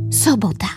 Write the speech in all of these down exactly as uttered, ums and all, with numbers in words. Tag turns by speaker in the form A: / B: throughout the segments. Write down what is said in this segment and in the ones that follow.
A: Sobota.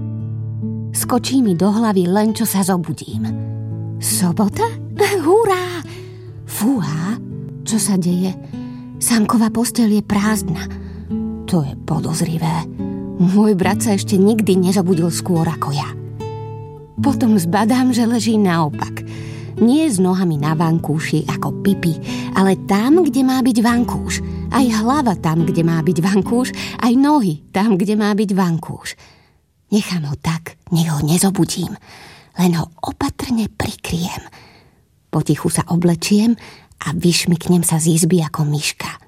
A: Skočí mi do hlavy len, čo sa zobudím. Sobota? Hurá! Fúha, čo sa deje? Sámková posteľ je prázdna. To je podozrivé. Môj brat sa ešte nikdy nezobudil skôr ako ja. Potom zbadám, že leží naopak. Nie s nohami na vankúši ako Pipi, ale tam, kde má byť vankúš. Aj hlava tam, kde má byť vankúš, aj nohy tam, kde má byť vankúš. Nechám ho tak, nech ho nezobudím. Len ho opatrne prikriem. Potichu sa oblečiem a vyšmyknem sa z izby ako myška.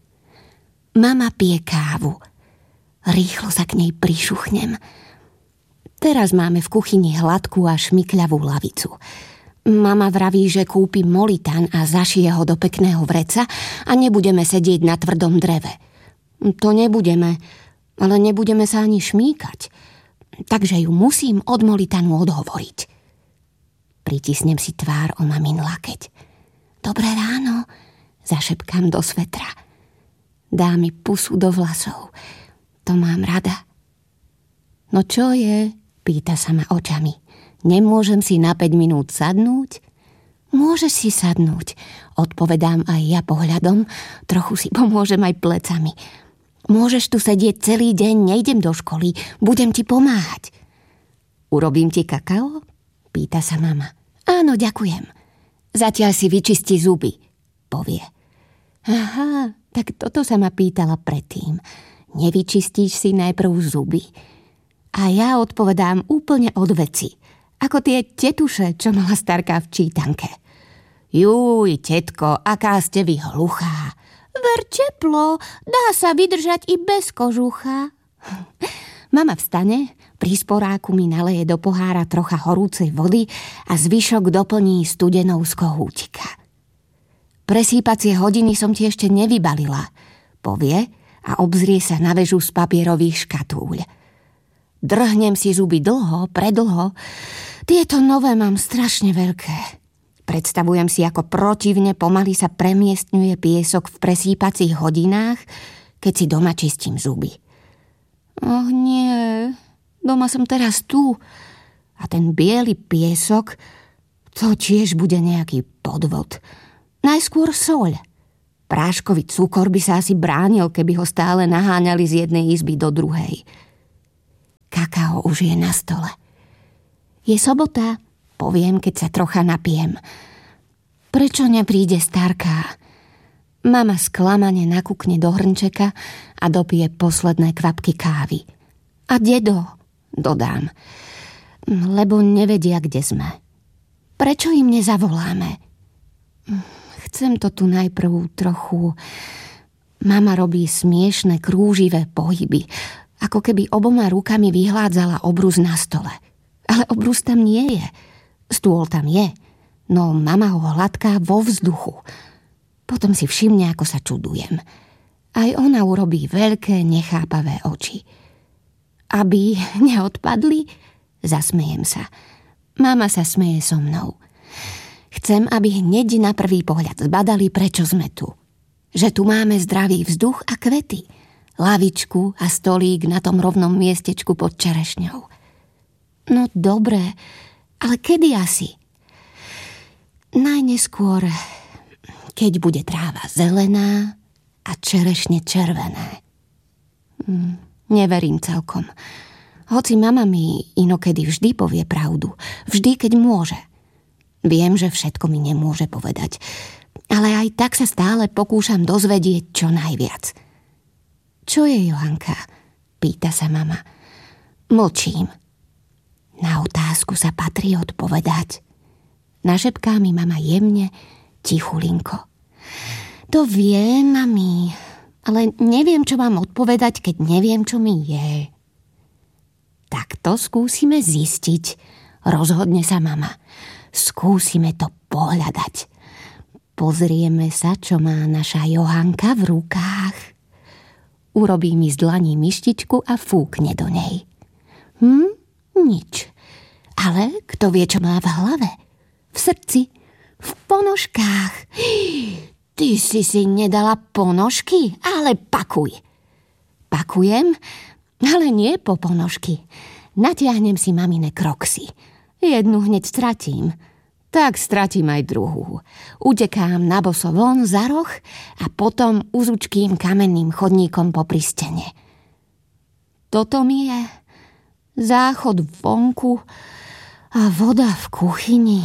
A: Mama pije kávu. Rýchlo sa k nej prišuchnem. Teraz máme v kuchyni hladkú a šmykľavú lavicu. Mama vraví, že kúpi molitán a zašije ho do pekného vreca a nebudeme sedieť na tvrdom dreve. To nebudeme, ale nebudeme sa ani šmýkať. Takže ju musím od molitanu odhovoriť. Pritisnem si tvár o mamin lakeť. Dobré ráno, zašepkám do svetra. Dá mi pusu do vlasov. To mám rada. No čo je? Pýta sa ma očami. Nemôžem si na päť minút sadnúť? Môžeš si sadnúť, odpovedám aj ja pohľadom, trochu si pomôžem aj plecami. Môžeš tu sedieť celý deň, nejdem do školy, budem ti pomáhať. Urobím ti kakao? Pýta sa mama. Áno, ďakujem. Zatiaľ si vyčisti zuby, povie. Aha, tak toto sa ma pýtala predtým. Nevyčistíš si najprv zuby? A ja odpovedám úplne od veci, ako tie tetuše, čo mala starka v čítanke. Júj, tetko, aká ste vy hluchá. Ver teplo, dá sa vydržať i bez kožucha. Mama vstane, pri sporáku mi naleje do pohára trocha horúcej vody a zvyšok doplní studenou z kohútika. Presýpacie hodiny som ti ešte nevybalila, povie a obzrie sa na väžu z papierových škatúľ. Drhnem si zuby dlho, predlho. Tieto nové mám strašne veľké. Predstavujem si, ako protivne pomaly sa premiestňuje piesok v presýpacích hodinách, keď si doma čistím zuby. Och nie, doma som teraz tu. A ten biely piesok, to tiež bude nejaký podvod. Najskôr soľ. Práškový cukor by sa asi bránil, keby ho stále naháňali z jednej izby do druhej. Kakao už je na stole. Je sobota, poviem, keď sa trocha napijem. Prečo nepríde starka? Mama sklamane nakúkne do hrnčeka a dopije posledné kvapky kávy. A dedo, dodám, lebo nevedia, kde sme. Prečo im nezavoláme? Chcem to tu najprv trochu... Mama robí smiešne krúživé pohyby, ako keby oboma rukami vyhládzala obrus na stole. Ale obrus tam nie je. Stôl tam je, no mama ho hladká vo vzduchu. Potom si všimne, ako sa čudujem. Aj ona urobí veľké, nechápavé oči. Aby neodpadli? Zasmejem sa. Mama sa smeje so mnou. Chcem, aby hneď na prvý pohľad zbadali, prečo sme tu. Že tu máme zdravý vzduch a kvety. Lavičku a stolík na tom rovnom miestečku pod čerešňou. No dobre, ale kedy asi? Najneskôr, keď bude tráva zelená a čerešne červené. Hm, neverím celkom. Hoci mama mi inokedy vždy povie pravdu. Vždy, keď môže. Viem, že všetko mi nemôže povedať. Ale aj tak sa stále pokúšam dozvedieť čo najviac. Čo je, Johanka? Pýta sa mama. Mlčím. Na otázku sa patrí odpovedať. Našepká mi mama jemne, tichulinko. To viem, mami, ale neviem, čo mám odpovedať, keď neviem, čo mi je. Tak to skúsime zistiť, rozhodne sa mama. Skúsime to pohľadať. Pozrieme sa, čo má naša Johanka v rukách. Urobí mi z dlaní myštičku a fúkne do nej. Hm, nič. Ale kto vie, čo má v hlave? V srdci? V ponožkách? Ty si si nedala ponožky? Ale pakuj. Pakujem Ale nie po ponožky. Natiahnem si mamine kroksy. Jednu hneď stratím. Tak stratím aj druhú. Utekám na boso von za roh a potom uzučkým kamenným chodníkom popri stene. Toto mi je záchod vonku a voda v kuchyni.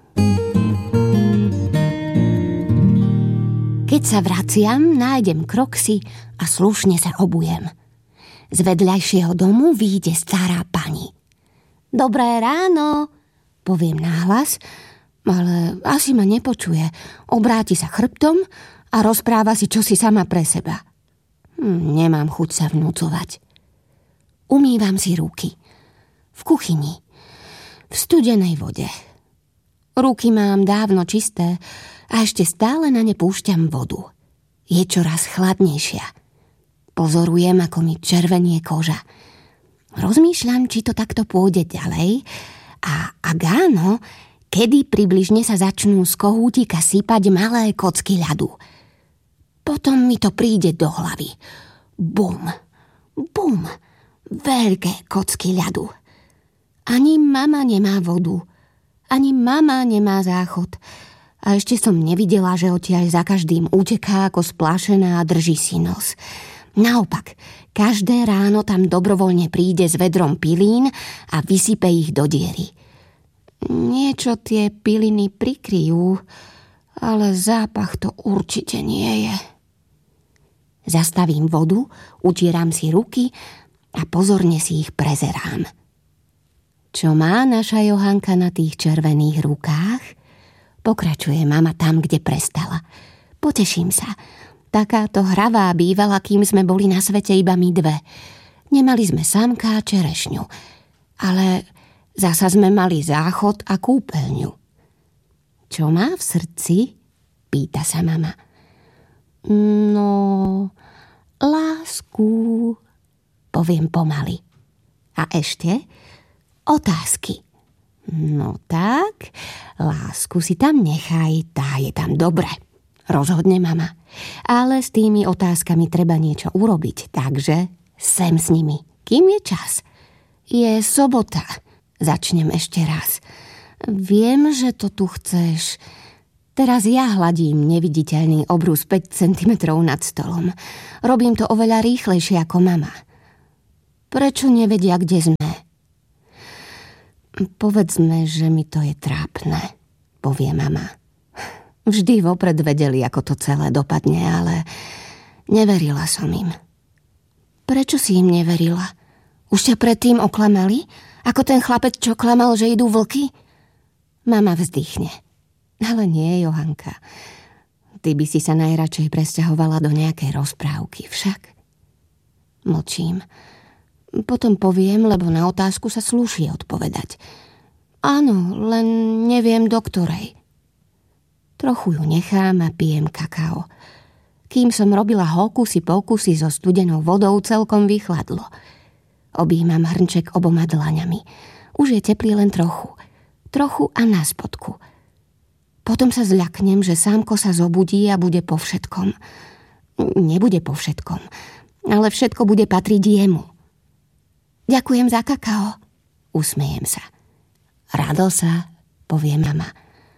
A: Keď sa vraciam, nájdem kroksy a slušne sa obujem. Z vedľajšieho domu vyjde stará pani. Dobré ráno, poviem nahlas, ale asi ma nepočuje. Obráti sa chrbtom a rozpráva si čosi sama pre seba. Hm, nemám chuť sa vnúcovať. Umývam si ruky. V kuchyni. V studenej vode. Ruky mám dávno čisté a ešte stále na ne púšťam vodu. Je čoraz chladnejšia. Pozorujem, ako mi červenie koža. Rozmýšľam, či to takto pôjde ďalej a ak áno, kedy približne sa začnú z kohútika sypať malé kocky ľadu. Potom mi to príde do hlavy. Bum, bum, veľké kocky ľadu. Ani mama nemá vodu, ani mama nemá záchod. A ešte som nevidela, že odtiaľ za každým uteká ako splášená a drží si nos. Naopak, každé ráno tam dobrovoľne príde s vedrom pilín a vysype ich do diery. Niečo tie piliny prikryjú, ale zápach to určite nie je. Zastavím vodu, utieram si ruky a pozorne si ich prezerám. Čo má naša Johanka na tých červených rukách? Pokračuje mama tam, kde prestala. Poteším sa. Takáto hravá bývala, kým sme boli na svete iba my dve. Nemali sme samka a čerešňu, ale zasa sme mali záchod a kúpeľňu. Čo má v srdci? Pýta sa mama. No, lásku, poviem pomaly. A ešte otázky. No tak, lásku si tam nechaj, tá je tam dobre. Rozhodne mama. Ale s tými otázkami treba niečo urobiť, takže sem s nimi, kým je čas. Je sobota. Začnem ešte raz. Viem, že to tu chceš. Teraz ja hladím neviditeľný obrus päť centimetrov nad stolom. Robím to oveľa rýchlejšie ako mama. Prečo nevedia, kde sme? Povedzme, že mi to je trápne, povie mama. Vždy vopred vedeli, ako to celé dopadne, ale neverila som im. Prečo si im neverila? Už ťa predtým oklamali? Ako ten chlapec, čo klamal, že idú vlky? Mama vzdychne. Ale nie, Johanka. Ty by si sa najradšej presťahovala do nejakej rozprávky, však? Mlčím. Potom poviem, lebo na otázku sa slúši odpovedať. Áno, len neviem do ktorej. Trochu ju nechám a pijem kakao. Kým som robila hokusy pokusy so studenou vodou, celkom vychladlo. Objímam hrnček oboma dlaňami. Už je teplý len trochu. Trochu a na spodku. Potom sa zľaknem, že sámko sa zobudí a bude po všetkom. Nebude po všetkom, ale všetko bude patriť jemu. Ďakujem za kakao. Usmejem sa. Rado sa, povie mama.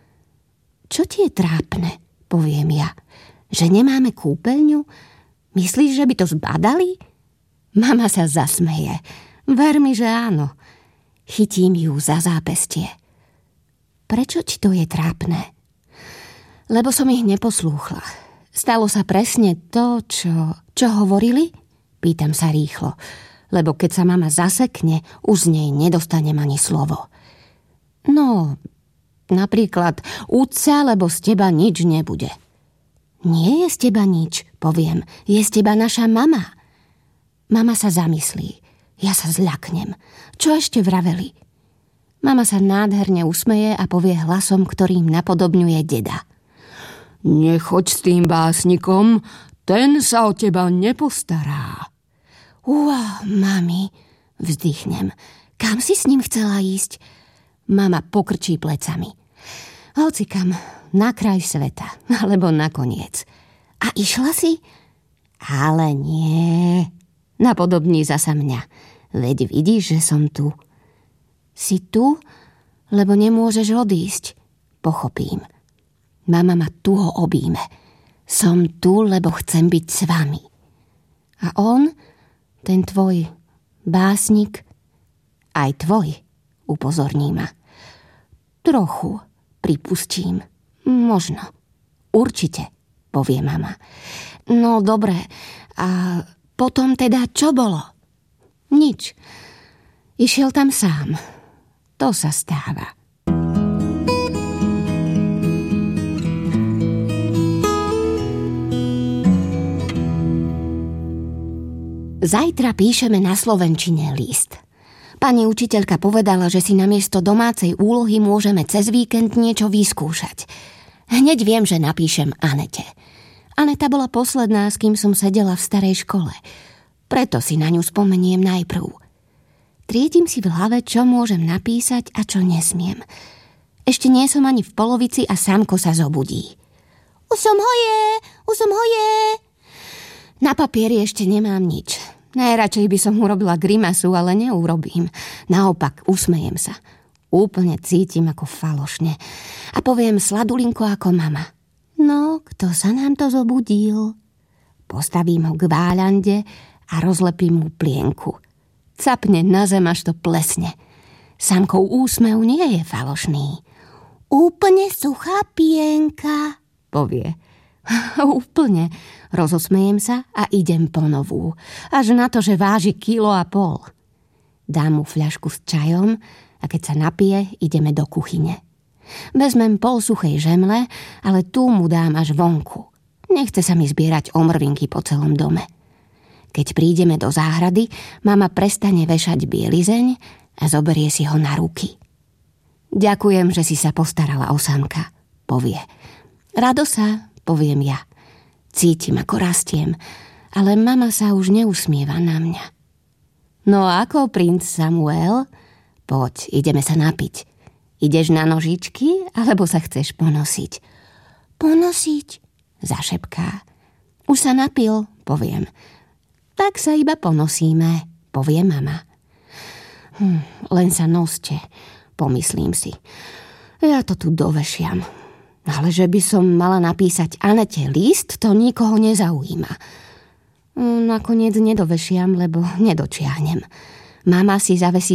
A: Čo ti je trápne, poviem ja. Že nemáme kúpeľňu? Myslíš, že by to zbadali? Mama sa zasmeje. Ver mi, že áno. Chytím ju za zápestie. Prečo ti to je trápne? Lebo som ich neposlúchla. Stalo sa presne to, čo... Čo hovorili? Pýtam sa rýchlo. Lebo keď sa mama zasekne, už z nej nedostanem ani slovo. No... Napríklad, uď sa, lebo z teba nič nebude. Nie je z teba nič, poviem. Je z teba naša mama. Mama sa zamyslí. Ja sa zľaknem. Čo ešte vraveli? Mama sa nádherne usmeje a povie hlasom, ktorým napodobňuje deda. Nechoď s tým básnikom, ten sa o teba nepostará. Uá, mami, vzdychnem. Kam si s ním chcela ísť? Mama pokrčí plecami. Hocikam, na kraj sveta, alebo nakoniec. A išla si? Ale nie. napodobní zasa mňa. Veď vidíš, že som tu. Si tu, lebo nemôžeš odísť. Pochopím. Mama ma tuho objíme. Som tu, lebo chcem byť s vami. A on, ten tvoj básnik, aj tvoj, upozorní ma. Trochu, pripustím. Možno. Určite, povie mama. No dobre, a potom teda čo bolo? Nič. Išiel tam sám. To sa stáva. Zajtra píšeme na slovenčine list. Pani učiteľka povedala, že si namiesto domácej úlohy môžeme cez víkend niečo vyskúšať. Hneď viem, že napíšem Anete. Aneta bola posledná, s kým som sedela v starej škole. Preto si na ňu spomeniem najprv. Triedím si v hlave, čo môžem napísať a čo nesmiem. Ešte nie som ani v polovici a Samko sa zobudí. Už som hoje, už som hoje. Na papieri ešte nemám nič. Najradšej by som urobila grimasu, ale neurobím. Naopak, usmejem sa. Úplne cítim ako falošne. A poviem sladulinko ako mama. No, kto sa nám to zobudil? Postavím ho k váľande a rozlepím mu plienku. Capne na zem, až to plesne. Samkov úsmev nie je falošný. Úplne suchá pienka, povie. Úplne. Rozosmejem sa a idem po novú. Až na to, že váži kilo a pol. Dám mu fľašku s čajom a keď sa napije, ideme do kuchyne. Vezmem pol suchej žemle, ale tú mu dám až vonku. Nechce sa mi zbierať omrvinky po celom dome. Keď prídeme do záhrady, mama prestane vešať bielizeň a zoberie si ho na ruky. Ďakujem, že si sa postarala o Samka, povie. Rado sa, poviem ja. Cítim, ako rastiem, ale mama sa už neusmieva na mňa. No ako, princ Samuel? Poď, ideme sa napiť. Ideš na nožičky, alebo sa chceš ponosiť? Ponosiť? Zašepká. Už sa napil, poviem. Tak sa iba ponosíme, povie mama. Hm, len sa noste, pomyslím si. Ja to tu dovešiam. Ale že by som mala napísať Anete list, to nikoho nezaujíma. Nakoniec nedovešiam, lebo nedočiahnem. Mama si zavesí